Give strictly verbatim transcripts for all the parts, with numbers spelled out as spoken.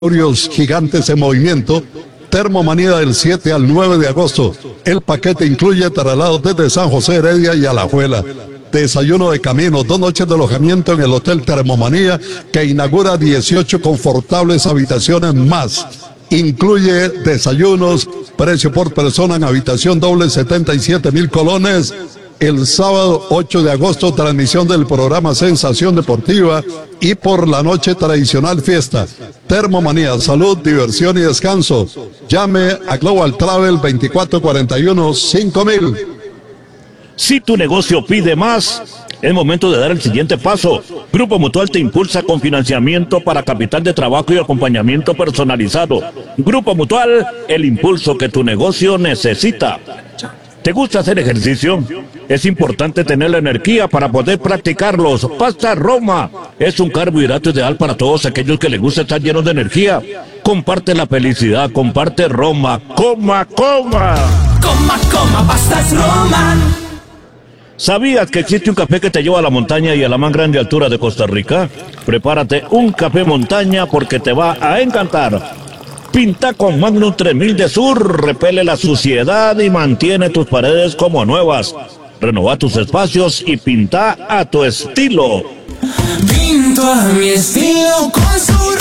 dinosaurios gigantes en movimiento. Termomanía del siete al nueve de agosto. El paquete incluye traslados desde San José Heredia y Alajuela. Desayuno de camino, dos noches de alojamiento en el Hotel Termomanía, que inaugura dieciocho confortables habitaciones más. Incluye desayunos, precio por persona en habitación doble setenta y siete mil colones. El sábado ocho de agosto, transmisión del programa Sensación Deportiva, y por la noche tradicional fiesta. Termomanía, salud, diversión y descanso. Llame a Global Travel veinticuatro cuarenta y uno cinco mil. Si tu negocio pide más, es momento de dar el siguiente paso. Grupo Mutual te impulsa con financiamiento para capital de trabajo y acompañamiento personalizado. Grupo Mutual, el impulso que tu negocio necesita. ¿Te gusta hacer ejercicio? Es importante tener la energía para poder practicarlos. Pasta Roma es un carbohidrato ideal para todos aquellos que les gusta estar llenos de energía. Comparte la felicidad, comparte Roma. Coma, coma. Coma, coma, pastas Roma. ¿Sabías que existe un café que te lleva a la montaña y a la más grande altura de Costa Rica? Prepárate un café montaña porque te va a encantar. Pinta con Magnum tres mil de Sur, repele la suciedad y mantiene tus paredes como nuevas. Renova tus espacios y pinta a tu estilo. Pinto a mi estilo con Sur.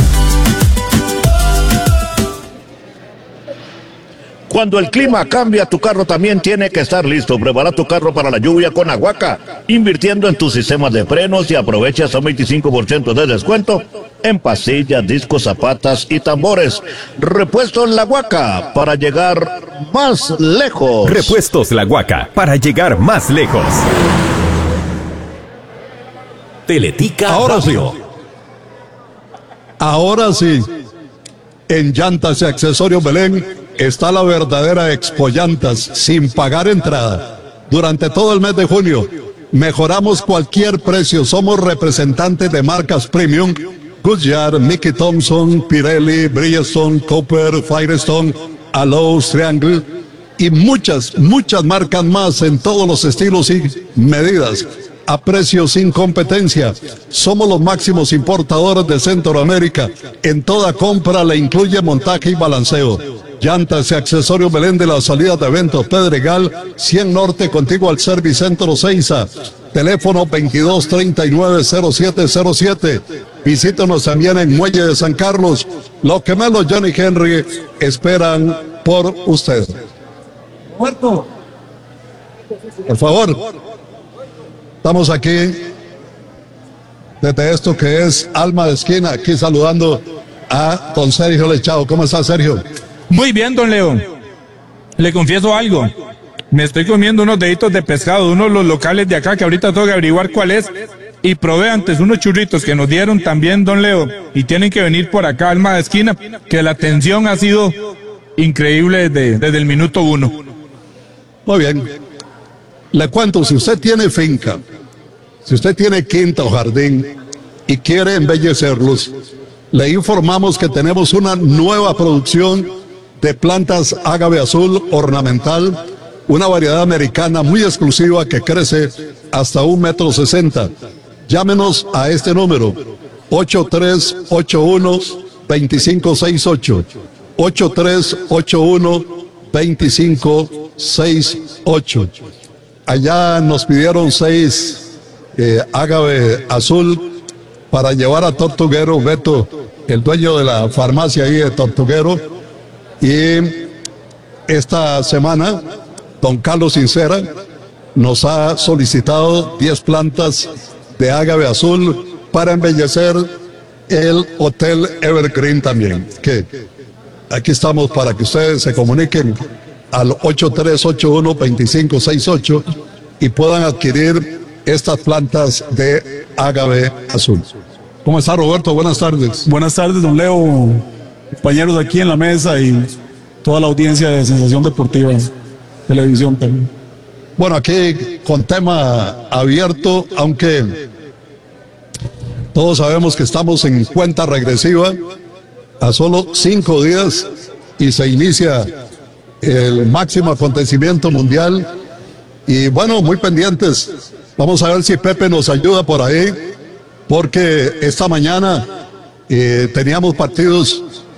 Cuando el clima cambia, tu carro también tiene que estar listo. Prepara tu carro para la lluvia con Aguaca, invirtiendo en tus sistemas de frenos, y aprovecha hasta un veinticinco por ciento de descuento en pastillas, discos, zapatas y tambores. Repuestos La Huaca, para llegar más lejos. Repuestos La Huaca, para llegar más lejos. Teletica Ahora Radio. sí. Ahora sí. En Llantas y Accesorios Belén está la verdadera Expo Llantas, sin pagar entrada. Durante todo el mes de junio, mejoramos cualquier precio. Somos representantes de marcas premium: Goodyear, Mickey Thompson, Pirelli, Bridgestone, Cooper, Firestone, Allows, Triangle y muchas, muchas marcas más en todos los estilos y medidas, a precios sin competencia. Somos los máximos importadores de Centroamérica. En toda compra le incluye montaje y balanceo. Llantas y Accesorios Belén, de la salida de eventos Pedregal, cien Norte, contiguo al Servicentro Seiza. Teléfono veintidós treinta y nueve cero siete cero siete. Visítenos también en Muelle de San Carlos. Los gemelos Johnny Henry esperan por usted. Por favor. Estamos aquí desde esto que es Alma de Esquina, aquí saludando a don Sergio Lechado. ¿Cómo está, Sergio? Muy bien, don Leo. Le confieso algo. Me estoy comiendo unos deditos de pescado, uno de los locales de acá, que ahorita tengo que averiguar cuál es. Y probé antes unos churritos que nos dieron también, don Leo. Y tienen que venir por acá, Alma de Esquina, que la atención ha sido increíble desde, desde el minuto uno. Muy bien. Le cuento, si usted tiene finca, si usted tiene quinta o jardín y quiere embellecerlos, le informamos que tenemos una nueva producción de plantas ágave azul ornamental, una variedad americana muy exclusiva que crece hasta un metro sesenta. Llámenos a este número, ocho tres ocho uno, dos cinco seis ocho, ocho tres ocho uno, dos cinco seis ocho. Allá nos pidieron seis eh, ágave azul para llevar a Tortuguero, Beto, el dueño de la farmacia ahí de Tortuguero. Y esta semana, don Carlos Sincera nos ha solicitado diez plantas de ágave azul para embellecer el Hotel Evergreen también. Que aquí estamos para que ustedes se comuniquen al ocho tres ocho uno, dos cinco seis ocho y puedan adquirir estas plantas de ágave azul. ¿Cómo está, Roberto? Buenas tardes. Buenas tardes, don Leo, compañeros aquí en la mesa y toda la audiencia de Sensación Deportiva, televisión también. Bueno, aquí con tema abierto, aunque todos sabemos que estamos en cuenta regresiva a solo cinco días y se inicia el máximo acontecimiento mundial. Y bueno, muy pendientes. Vamos a ver si Pepe nos ayuda por ahí, porque esta mañana eh, teníamos partidos